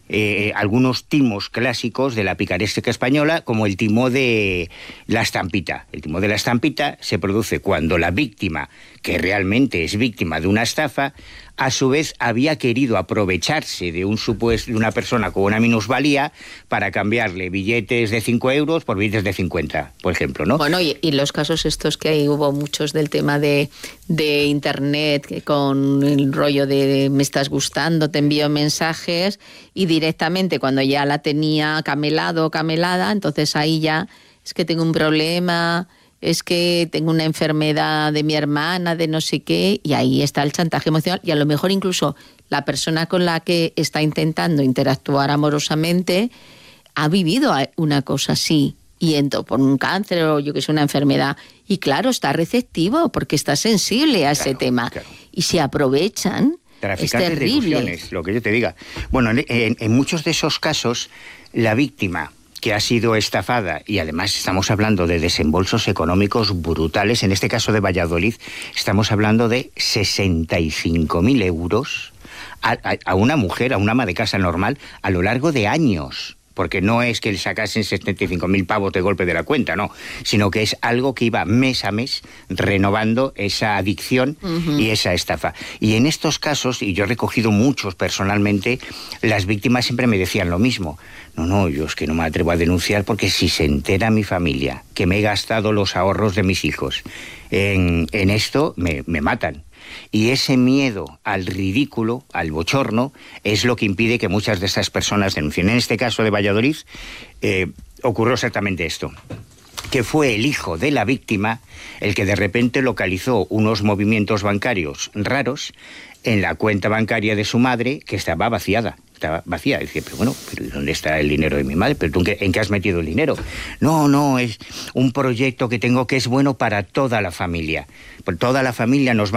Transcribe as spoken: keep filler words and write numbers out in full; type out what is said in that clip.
eh, algunos timos clásicos de la picaresca española, como el timo de la estampita. El timo de la estampita se produce cuando la víctima, que realmente es víctima de una estafa, a su vez había querido aprovecharse de un supuesto, de una persona con una minusvalía para cambiarle billetes de cinco euros por billetes de cincuenta, por ejemplo, ¿no? Bueno, y, y los casos estos que hay, hubo muchos del tema de, de internet, que con el rollo de, de me estás gustando, te envío mensajes, y directamente cuando ya la tenía camelado o camelada, entonces ahí ya es que tengo un problema, es que tengo una enfermedad de mi hermana, de no sé qué, y ahí está el chantaje emocional, y a lo mejor incluso la persona con la que está intentando interactuar amorosamente ha vivido una cosa así, y entró por un cáncer o yo que sé, una enfermedad, y claro, está receptivo porque está sensible a ese Claro, tema, claro. y se aprovechan. Traficantes es de terrible. ilusiones, lo que yo te diga. Bueno, en, en, en muchos de esos casos, la víctima que ha sido estafada, y además estamos hablando de desembolsos económicos brutales, en este caso de Valladolid, estamos hablando de sesenta y cinco mil euros a, a, a una mujer, a una ama de casa normal, a lo largo de años. Porque no es que le sacasen setenta y cinco mil pavos de golpe de la cuenta, no, sino que es algo que iba mes a mes renovando esa adicción uh-huh. y esa estafa. Y en estos casos, y yo he recogido muchos personalmente, las víctimas siempre me decían lo mismo. No, no, yo es que no me atrevo a denunciar porque si se entera mi familia que me he gastado los ahorros de mis hijos en, en esto, me, me matan. Y ese miedo al ridículo, al bochorno, es lo que impide que muchas de esas personas denuncien. En este caso de Valladolid, eh, ocurrió exactamente esto, que fue el hijo de la víctima el que de repente localizó unos movimientos bancarios raros en la cuenta bancaria de su madre, que estaba vaciada. Estaba vacía. Dice, pero bueno, ¿pero ¿dónde está el dinero de mi madre? ¿Pero tú en qué, en qué has metido el dinero? No, no, es un proyecto que tengo que es bueno para toda la familia. Por toda la familia nos va